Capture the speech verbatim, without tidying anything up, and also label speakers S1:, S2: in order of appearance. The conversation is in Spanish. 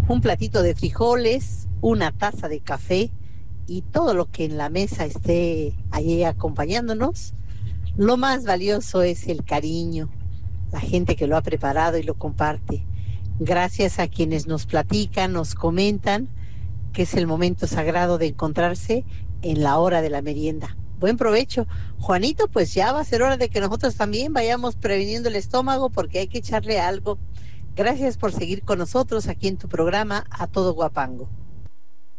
S1: un platito de frijoles, una taza de café y todo lo que en la mesa esté allí acompañándonos. Lo más valioso es el cariño, la gente que lo ha preparado y lo comparte. Gracias a quienes nos platican, nos comentan que es el momento sagrado de encontrarse en la hora de la merienda. Buen provecho. Juanito, pues ya va a ser hora de que nosotros también vayamos previniendo el estómago porque hay que echarle algo. Gracias por seguir con nosotros aquí en tu programa A Todo Guapango.